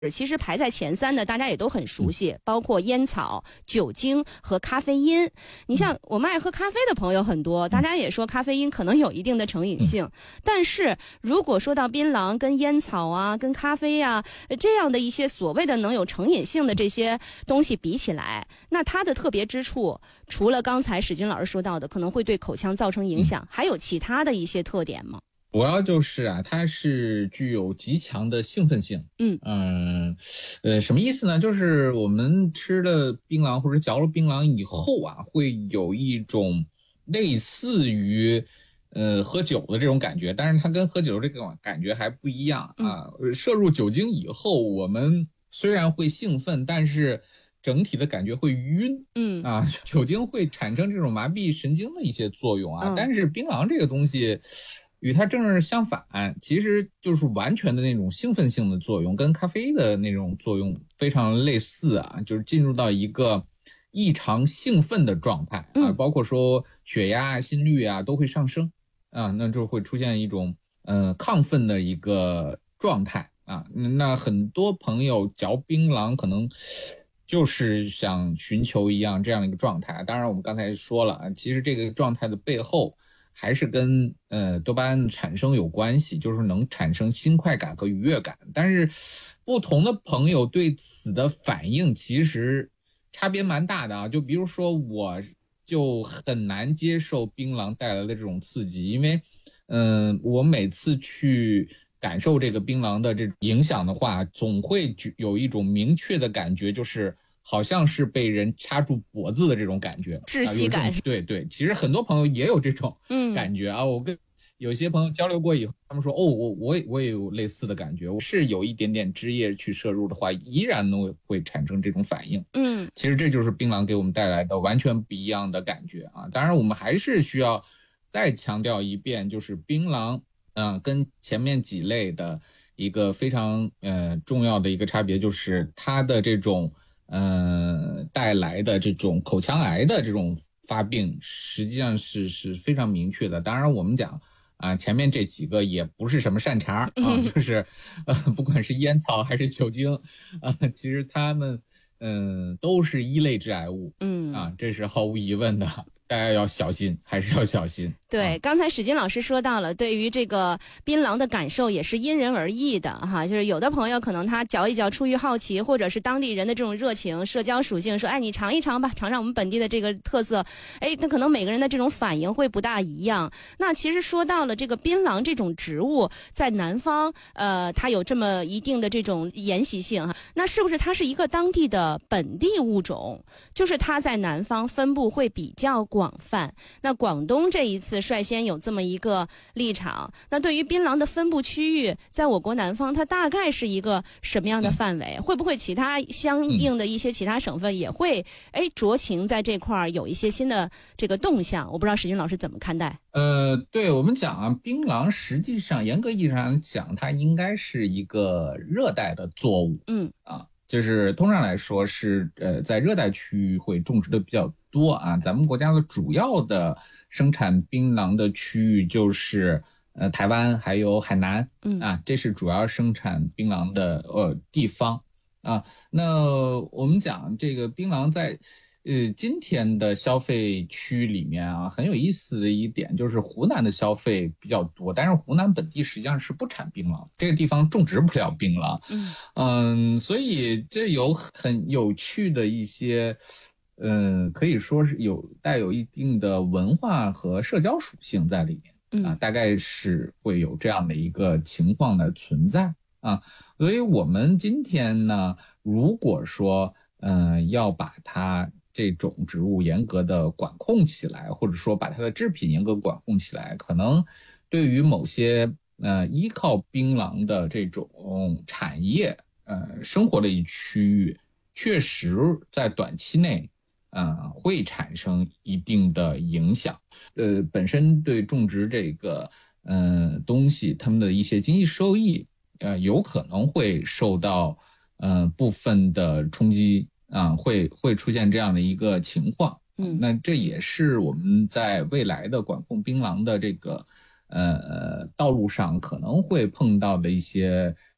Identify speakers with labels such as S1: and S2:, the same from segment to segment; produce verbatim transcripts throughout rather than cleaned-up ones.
S1: 其实排在前三的大家也都很熟悉，包括烟草、酒精和咖啡因。你像我们爱喝咖啡的朋友很多，大家也说咖啡因可能有一定的成瘾性，但是如果说到槟榔跟烟草啊、跟咖啡啊这样的一些所谓的能有成瘾性的这些东西比起来，那它的特别之处，除了刚才史军老师说到的可能会对口腔造成影响，还有其他的一些特点吗？
S2: 主要就是啊，它是具有极强的兴奋性。
S1: 嗯
S2: 嗯呃，什么意思呢？就是我们吃了槟榔或者嚼了槟榔以后啊，会有一种类似于呃喝酒的这种感觉，但是它跟喝酒这个感觉还不一样啊。嗯、摄入酒精以后，我们虽然会兴奋，但是整体的感觉会晕。
S1: 嗯
S2: 啊，酒精会产生这种麻痹神经的一些作用啊，嗯、但是槟榔这个东西与它正是相反，其实就是完全的那种兴奋性的作用，跟咖啡的那种作用非常类似啊，就是进入到一个异常兴奋的状态啊，包括说血压、心率啊都会上升啊，那就会出现一种呃亢奋的一个状态啊。那很多朋友嚼槟榔可能就是想寻求一样这样的一个状态，当然我们刚才说了啊，其实这个状态的背后还是跟呃多巴胺产生有关系，就是能产生新快感和愉悦感。但是不同的朋友对此的反应其实差别蛮大的啊。就比如说我就很难接受槟榔带来的这种刺激，因为嗯、呃，我每次去感受这个槟榔的这种影响的话，总会有一种明确的感觉，就是好像是被人掐住脖子的这种感觉，
S1: 窒息感、啊。
S2: 对对，其实很多朋友也有这种感觉啊。嗯、我跟有些朋友交流过以后，他们说哦，我我也我也有类似的感觉，我是有一点点汁液去摄入的话，依然能会产生这种反应。
S1: 嗯，
S2: 其实这就是槟榔给我们带来的完全不一样的感觉啊。当然，我们还是需要再强调一遍，就是槟榔。嗯、呃，跟前面几类的一个非常呃重要的一个差别，就是它的这种呃带来的这种口腔癌的这种发病，实际上是是非常明确的。当然，我们讲啊、呃，前面这几个也不是什么善茬啊，就是呃不管是烟草还是酒精啊、呃，其实它们嗯、呃、都是一类致癌物，
S1: 嗯
S2: 啊，这是毫无疑问的。大家要小心，还是要小心。
S1: 对，刚才史军老师说到了，对于这个槟榔的感受也是因人而异的哈。就是有的朋友可能他嚼一嚼出于好奇，或者是当地人的这种热情、社交属性，说哎你尝一尝吧，尝尝我们本地的这个特色。哎，那可能每个人的这种反应会不大一样。那其实说到了这个槟榔这种植物，在南方，呃，它有这么一定的这种沿袭性哈。那是不是它是一个当地的本地物种？就是它在南方分布会比较广。广泛，那广东这一次率先有这么一个立场。那对于槟榔的分布区域，在我国南方，它大概是一个什么样的范围？嗯、会不会其他相应的一些其他省份也会哎酌情在这块有一些新的这个动向？我不知道史军老师怎么看待？
S2: 呃，对我们讲啊，槟榔实际上严格意义上讲，它应该是一个热带的作物。
S1: 嗯
S2: 啊。就是通常来说是呃在热带区域会种植的比较多啊，咱们国家的主要的生产槟榔的区域就是呃台湾还有海南，
S1: 嗯
S2: 啊，这是主要生产槟榔的呃地方啊。那我们讲这个槟榔在呃今天的消费区里面啊，很有意思的一点就是湖南的消费比较多，但是湖南本地实际上是不产槟榔，这个地方种植不了槟榔。
S1: 嗯
S2: 嗯，所以这有很有趣的一些嗯、呃，可以说是有带有一定的文化和社交属性在里面啊，大概是会有这样的一个情况的存在啊。所以我们今天呢，如果说嗯、呃、要把它这种植物严格的管控起来，或者说把它的制品严格管控起来，可能对于某些呃依靠槟榔的这种产业呃生活的一区域，确实在短期内呃会产生一定的影响。呃本身对种植这个呃东西他们的一些经济收益呃有可能会受到呃部分的冲击啊、呃，会会出现这样的一个情况。
S1: 嗯，
S2: 那这也是我们在未来的管控槟榔的这个呃道路上可能会碰到的一些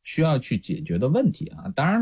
S2: 需要去解决的问题啊。当然